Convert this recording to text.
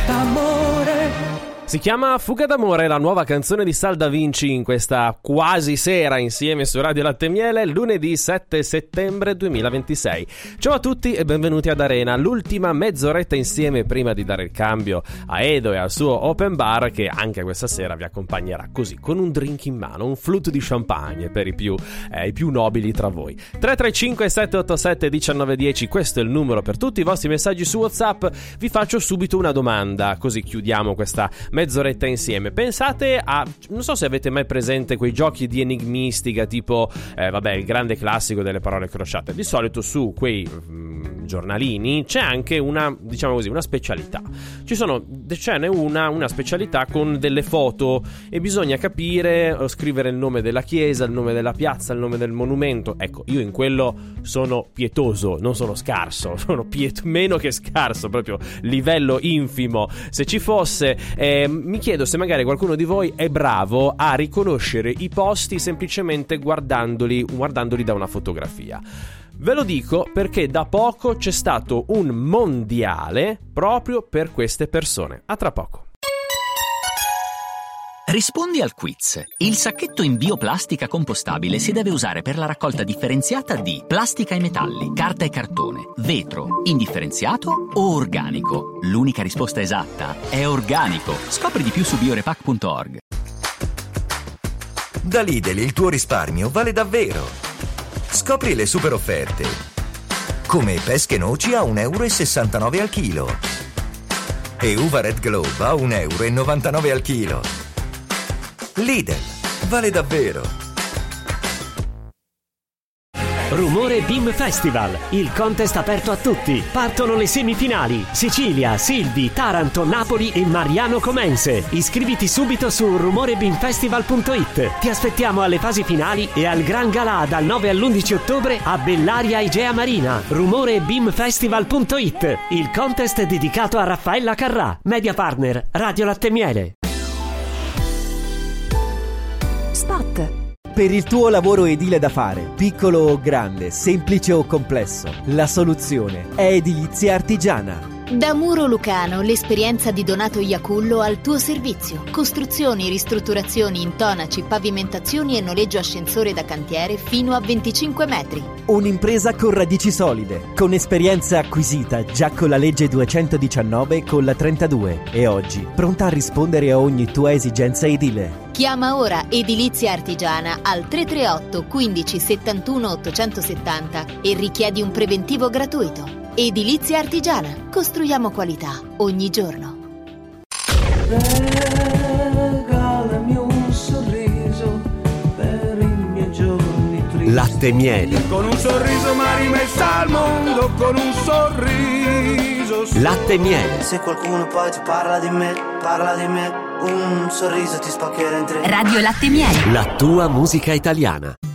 d'amore. Si chiama Fuga d'amore, la nuova canzone di Sal Da Vinci in questa quasi sera insieme su Radio Latte e Miele, lunedì 7 settembre 2026. Ciao a tutti e benvenuti ad Arena, l'ultima mezz'oretta insieme prima di dare il cambio a Edo e al suo open bar che anche questa sera vi accompagnerà così, con un drink in mano, un flute di champagne per i più nobili tra voi. 335 787 1910, questo è il numero per tutti i vostri messaggi su WhatsApp. Vi faccio subito una domanda, così chiudiamo questa mezz'oretta insieme. Pensate a, non so se avete mai presente quei giochi di enigmistica tipo il grande classico delle parole crociate. Di solito su quei giornalini c'è anche una, diciamo così, una specialità. Ce n'è una specialità con delle foto e bisogna capire o scrivere il nome della chiesa, il nome della piazza, il nome del monumento. Ecco, io in quello sono pietoso, non sono scarso, sono meno che scarso, proprio livello infimo. Se ci fosse mi chiedo se magari qualcuno di voi è bravo a riconoscere i posti semplicemente guardandoli da una fotografia. Ve lo dico perché da poco c'è stato un mondiale proprio per queste persone. A tra poco. Rispondi al quiz. Il sacchetto in bioplastica compostabile si deve usare per la raccolta differenziata di plastica e metalli, carta e cartone, vetro, indifferenziato o organico. L'unica risposta esatta è organico. Scopri di più su biorepack.org. Da Lidl il tuo risparmio vale davvero. Scopri le super offerte. Come pesche noci a 1,69 € al chilo. E uva Red Globe a 1,99 € al chilo. Lidl, vale davvero. Rumore BIM Festival, il contest aperto a tutti. Partono le semifinali: Sicilia, Silvi, Taranto, Napoli e Mariano Comense. Iscriviti subito su rumorebimfestival.it. Ti aspettiamo alle fasi finali e al Gran Galà dal 9 all'11 ottobre a Bellaria Igea Marina. Rumorebimfestival.it, il contest dedicato a Raffaella Carrà, media partner Radio Latte e Miele. Spot. Per il tuo lavoro edile da fare, piccolo o grande, semplice o complesso, la soluzione è Edilizia Artigiana. Da Muro Lucano, l'esperienza di Donato Iacullo al tuo servizio. Costruzioni, ristrutturazioni, intonaci, pavimentazioni e noleggio ascensore da cantiere fino a 25 metri. Un'impresa con radici solide, con esperienza acquisita già con la legge 219 e con la 32 e oggi pronta a rispondere a ogni tua esigenza edile. Chiama ora Edilizia Artigiana al 338 15 71 870 e richiedi un preventivo gratuito. Edilizia Artigiana. Costruiamo qualità ogni giorno. Regalami un sorriso per i miei giorni tristi. Latte e Miele. Con un sorriso m'ha rimessa al mondo, con un sorriso. Latte e Miele. Se qualcuno poi ti parla di me, un sorriso ti spaccherà in tre. Radio Latte e Miele. La tua musica italiana.